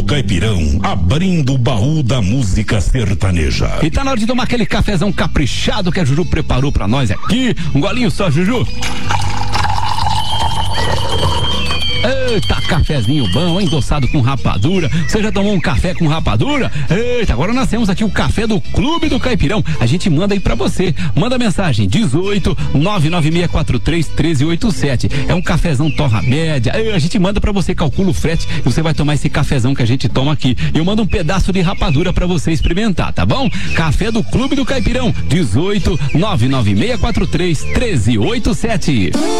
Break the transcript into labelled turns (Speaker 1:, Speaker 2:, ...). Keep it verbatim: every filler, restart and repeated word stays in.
Speaker 1: Caipirão, abrindo o baú da música sertaneja.
Speaker 2: E tá na hora de tomar aquele cafezão caprichado que a Juju preparou pra nós aqui. Um golinho só, Juju. Eita, cafezinho bom, endossado com rapadura. Você já tomou um café com rapadura? Eita, agora nós temos aqui o café do Clube do Caipirão. A gente manda aí pra você. Manda mensagem dezoito, nove nove seis quatro três, um três oito sete. É um cafezão torra média. A gente manda pra você, calcula o frete e você vai tomar esse cafezão que a gente toma aqui. Eu mando um pedaço de rapadura pra você experimentar, tá bom? Café do Clube do Caipirão, dezoito, nove nove seis quatro três, um três oito sete.